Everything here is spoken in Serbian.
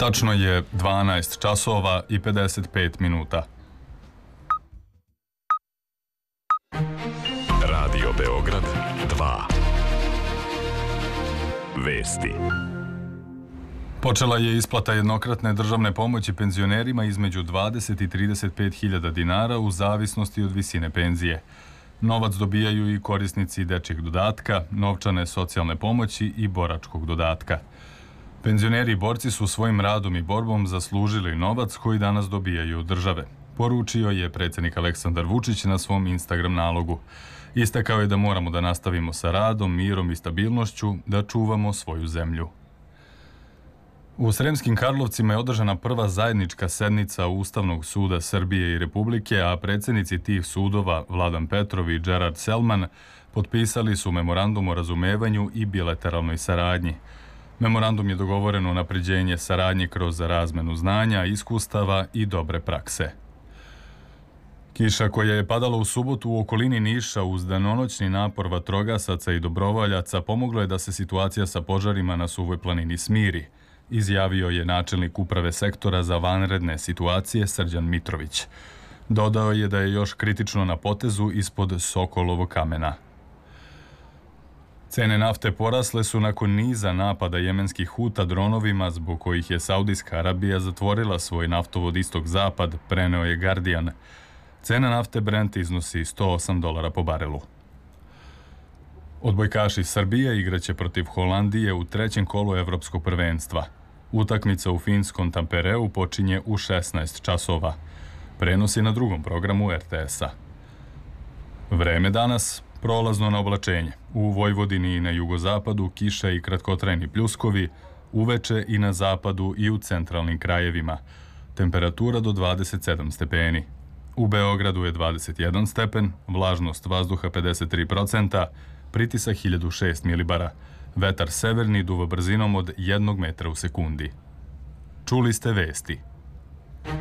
Tačno je 12 časova i 55 minuta. Radio Beograd 2. Vesti. Počela je isplata jednokratne državne pomoći penzionerima između 20 i 35 hiljada dinara u zavisnosti od visine penzije. Novac dobijaju i korisnici dečjeg dodatka, novčane socijalne pomoći i boračkog dodatka. Penzioneri i borci su svojim radom i borbom zaslužili novac koji danas dobijaju od države, poručio je predsjednik Aleksandar Vučić na svom Instagram nalogu. Istakao je da moramo da nastavimo sa radom, mirom i stabilnošću, da čuvamo svoju zemlju. U Sremskim Karlovcima je održana prva zajednička sednica Ustavnog suda Srbije i Republike, a predsjednici tih sudova, Vladan Petrov i Gerard Selman, potpisali su memorandum o razumevanju i bilateralnoj saradnji. Memorandum je dogovoren unapređenje saradnje kroz razmenu znanja, iskustava i dobre prakse. Kiša koja je padala u subotu u okolini Niša uz danonoćni napor vatrogasaca i dobrovoljaca pomoglo je da se situacija sa požarima na Suvoj planini smiri, izjavio je načelnik uprave sektora za vanredne situacije Srđan Mitrović. Dodao je da je još kritično na potezu ispod Sokolovog kamena. Cene nafte porasle su nakon niza napada jemenskih Huta dronovima zbog kojih je Saudijska Arabija zatvorila svoj naftovod istok-zapad, preneo je Guardian. Cena nafte Brent iznosi $108 po barelu. Odbojkaši Srbije igraće protiv Holandije u trećem kolu Evropskog prvenstva. Utakmica u finskom Tampereu počinje u 16 časova. Prenos je na drugom programu RTS-a. Vreme danas prolazno na oblačenje. U Vojvodini i na jugozapadu kiša i kratkotrajni pljuskovi, uveče i na zapadu i u centralnim krajevima. Temperatura do 27 stepeni. U Beogradu je 21 stepen, vlažnost vazduha 53%, pritisak 1006 milibara. Vetar severni duva brzinom od 1 metra u sekundi. Čuli ste vesti.